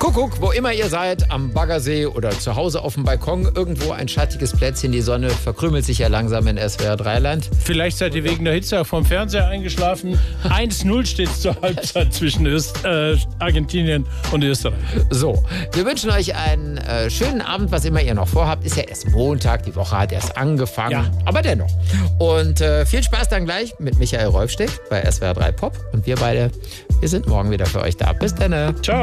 Kuckuck, wo immer ihr seid, am Baggersee oder zu Hause auf dem Balkon, irgendwo ein schattiges Plätzchen, die Sonne verkrümelt sich ja langsam in SWR 3-Land. Vielleicht seid ihr wegen der Hitze vom Fernseher eingeschlafen. 1-0 steht es zur Halbzeit zwischen Argentinien und Österreich. So, wir wünschen euch einen schönen Abend, was immer ihr noch vorhabt. Ist ja erst Montag, die Woche hat erst angefangen, aber dennoch. Und viel Spaß dann gleich mit Michael Rolfstedt bei SWR 3 Pop. Und wir beide, wir sind morgen wieder für euch da. Bis dann. Ciao.